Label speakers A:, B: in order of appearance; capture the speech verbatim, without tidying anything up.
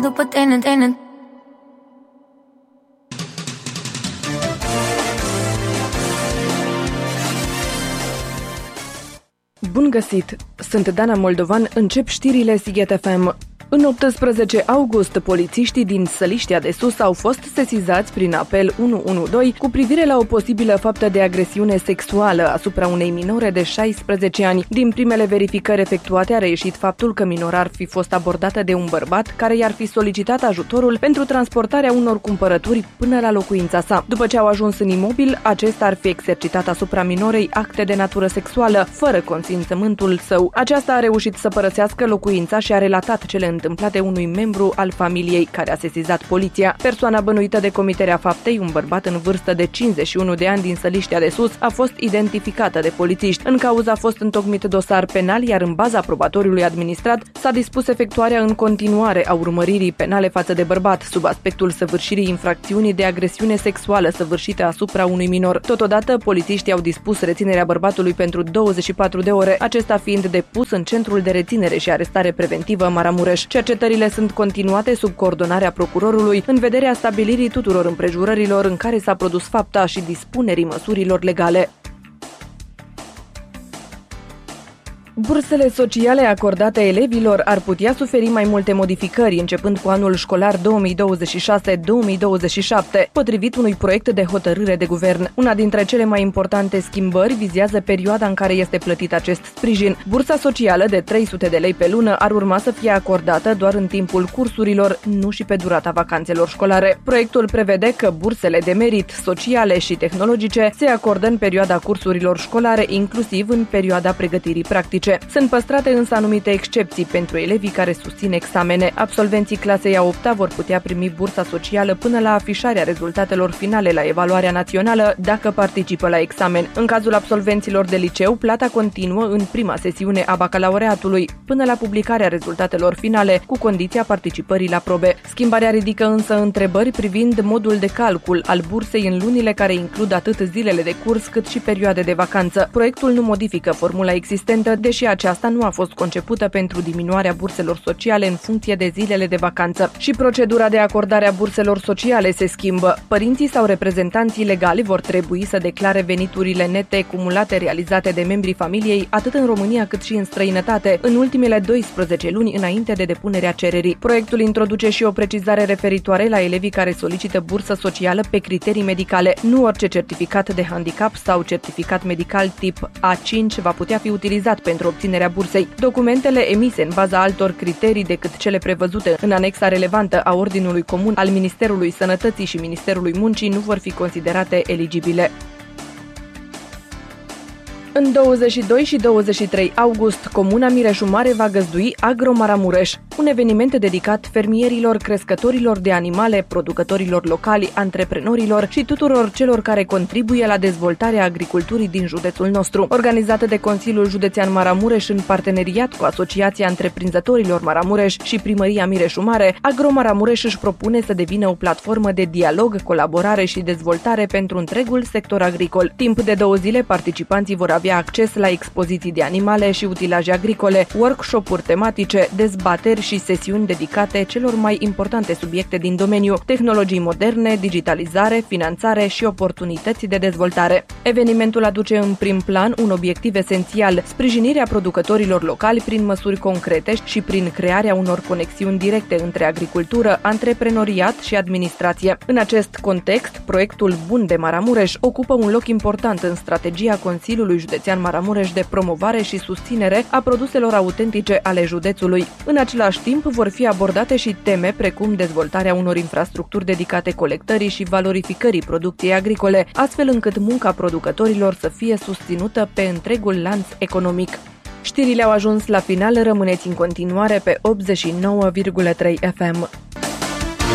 A: După tine, tine.
B: Bun găsit! Sunt Dana Moldovan, încep știrile Sighet F M. În optsprezece august, polițiștii din Săliștea de Sus au fost sesizați prin apel unu unu doi cu privire la o posibilă faptă de agresiune sexuală asupra unei minore de șaisprezece ani. Din primele verificări efectuate a reieșit faptul că minora ar fi fost abordată de un bărbat care i-ar fi solicitat ajutorul pentru transportarea unor cumpărături până la locuința sa. După ce au ajuns în imobil, acesta ar fi exercitat asupra minorei acte de natură sexuală, fără consimțământul său. Aceasta a reușit să părăsească locuința și a relatat cele întâmplate unui membru al familiei care a sesizat poliția. Persoana bănuită de comiterea faptei, un bărbat în vârstă de cincizeci și unu de ani din Săliștea de Sus, a fost identificată de polițiști. În cauză a fost întocmit dosar penal, iar în baza probatoriului administrat s-a dispus efectuarea în continuare a urmăririi penale față de bărbat, sub aspectul săvârșirii infracțiunii de agresiune sexuală săvârșită asupra unui minor. Totodată, polițiștii au dispus reținerea bărbatului pentru douăzeci și patru de ore, acesta fiind depus în centrul de reținere și arestare preventivă Maramureș. Cercetările sunt continuate sub coordonarea procurorului în vederea stabilirii tuturor împrejurărilor în care s-a produs fapta și dispunerii măsurilor legale. Bursele sociale acordate elevilor ar putea suferi mai multe modificări începând cu anul școlar două mii douăzeci și șase două mii douăzeci și șapte, potrivit unui proiect de hotărâre de guvern. Una dintre cele mai importante schimbări vizează perioada în care este plătit acest sprijin. Bursa socială de trei sute de lei pe lună ar urma să fie acordată doar în timpul cursurilor, nu și pe durata vacanțelor școlare. Proiectul prevede că bursele de merit, sociale și tehnologice se acordă în perioada cursurilor școlare, inclusiv în perioada pregătirii practice. Sunt păstrate însă anumite excepții pentru elevii care susțin examene. Absolvenții clasei a opta vor putea primi bursa socială până la afișarea rezultatelor finale la evaluarea națională dacă participă la examen. În cazul absolvenților de liceu, plata continuă în prima sesiune a bacalaureatului până la publicarea rezultatelor finale, cu condiția participării la probe. Schimbarea ridică însă întrebări privind modul de calcul al bursei în lunile care includ atât zilele de curs cât și perioade de vacanță. Proiectul nu modifică formula existentă, deși aceasta nu a fost concepută pentru diminuarea burselor sociale în funcție de zilele de vacanță. Și procedura de acordare a burselor sociale se schimbă. Părinții sau reprezentanții legali vor trebui să declare veniturile nete cumulate realizate de membrii familiei, atât în România cât și în străinătate, în ultimele douăsprezece luni înainte de depunerea cererii. Proiectul introduce și o precizare referitoare la elevii care solicită bursă socială pe criterii medicale. Nu orice certificat de handicap sau certificat medical tip A cinci va putea fi utilizat pentru obținerea bursei. Documentele emise în baza altor criterii decât cele prevăzute în anexa relevantă a Ordinului Comun al Ministerului Sănătății și Ministerului Muncii nu vor fi considerate eligibile. În douăzeci și doi și douăzeci și trei august, Comuna Mireșu Mare va găzdui Agro Maramureș, un eveniment dedicat fermierilor, crescătorilor de animale, producătorilor locali, antreprenorilor și tuturor celor care contribuie la dezvoltarea agriculturii din județul nostru. Organizată de Consiliul Județean Maramureș în parteneriat cu Asociația Întreprinzătorilor Maramureș și Primăria Mireșu Mare, Agro Maramureș își propune să devină o platformă de dialog, colaborare și dezvoltare pentru întregul sector agricol. Timp de două zile, participanții vor avea acces la expoziții de animale și utilaje agricole, workshop-uri tematice, dezbateri și sesiuni dedicate celor mai importante subiecte din domeniu: tehnologii moderne, digitalizare, finanțare și oportunități de dezvoltare. Evenimentul aduce în prim plan un obiectiv esențial: sprijinirea producătorilor locali prin măsuri concrete și prin crearea unor conexiuni directe între agricultură, antreprenoriat și administrație. În acest context, proiectul Bun de Maramureș ocupă un loc important în strategia Consiliului Județean Maramureș de promovare și susținere a produselor autentice ale județului. În același timp, vor fi abordate și teme precum dezvoltarea unor infrastructuri dedicate colectării și valorificării producției agricole, astfel încât munca producătorilor să fie susținută pe întregul lanț economic. Știrile au ajuns la final, rămâneți în continuare pe optzeci și nouă virgulă trei F M.